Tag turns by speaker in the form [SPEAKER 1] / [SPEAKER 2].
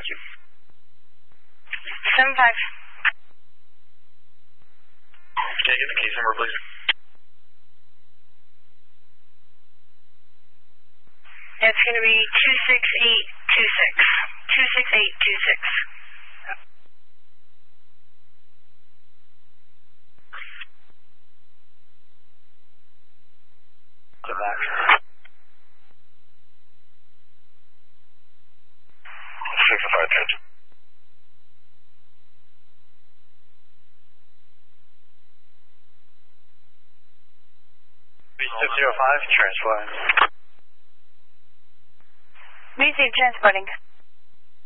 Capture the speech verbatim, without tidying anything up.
[SPEAKER 1] you.
[SPEAKER 2] seven five.
[SPEAKER 1] Can I get the case number, please?
[SPEAKER 2] It's going to be two six eight two six. two six eight two six.
[SPEAKER 1] To that. six oh five, ten. six zero five, transport.
[SPEAKER 2] Receive transporting.